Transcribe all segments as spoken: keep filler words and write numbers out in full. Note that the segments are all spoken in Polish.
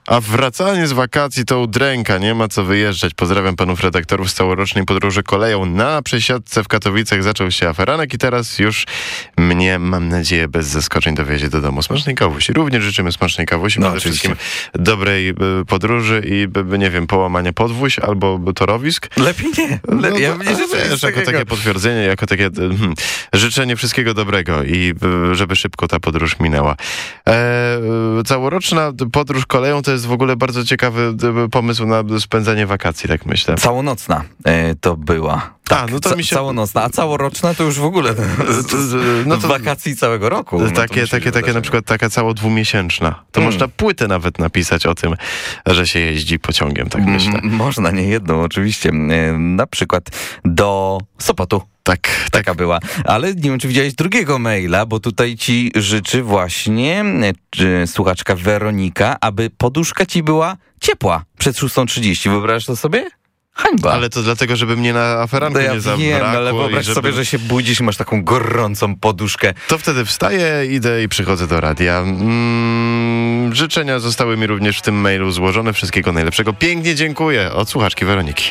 A wracanie z wakacji to udręka, nie ma co wyjeżdżać. Pozdrawiam panów redaktorów z całorocznej podróży koleją. Na przesiadce w Katowicach zaczął się aferanek i teraz już mnie, mam nadzieję, bez zaskoczeń dowiezie do domu. Smacznej kawusi. Również życzymy smacznej kawusi. No, Przede wszystkim dobrej y, podróży i, y, nie wiem, połamania podwóź albo torowisk. Lepiej nie. Le- no, ja to, nie życzę wiesz, jako takie potwierdzenie, jako takie hmm, życzenie wszystkiego dobrego i y, żeby szybko ta podróż minęła. E, całoroczna podróż koleją to jest w ogóle bardzo ciekawy pomysł na spędzanie wakacji, tak myślę. Całonocna e, to była. Tak, a, no to ca- mi się... całonocna, a całoroczna to już w ogóle no to wakacji całego roku. No takie, takie, takie na przykład taka cało dwumiesięczna. To hmm. można płytę nawet napisać o tym, że się jeździ pociągiem, tak myślę. M- można, nie jedną oczywiście. E, na przykład do Sopotu. Tak, taka tak. była. Ale nie wiem, czy widziałeś drugiego maila, bo tutaj ci życzy właśnie czy, słuchaczka Weronika, aby poduszka ci była ciepła przed szósta trzydzieści. Wyobrażasz to sobie? Hańba. Ale to dlatego, żeby mnie na aferanku no ja nie zabrakło. Wiem, ale wyobraź żeby... sobie, że się budzisz i masz taką gorącą poduszkę. To wtedy wstaję, idę i przychodzę do radia. Mm, życzenia zostały mi również w tym mailu złożone. Wszystkiego najlepszego. Pięknie dziękuję. Od słuchaczki Weroniki.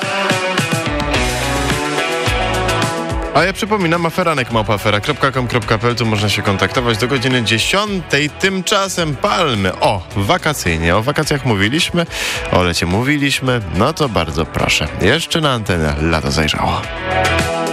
A ja przypominam, aferanek małpa afera kropka com kropka p l, tu można się kontaktować do godziny dziesiątej. Tymczasem palmy. O, wakacyjnie. O wakacjach mówiliśmy, o lecie mówiliśmy. No to bardzo proszę. Jeszcze na antenę lato zajrzało.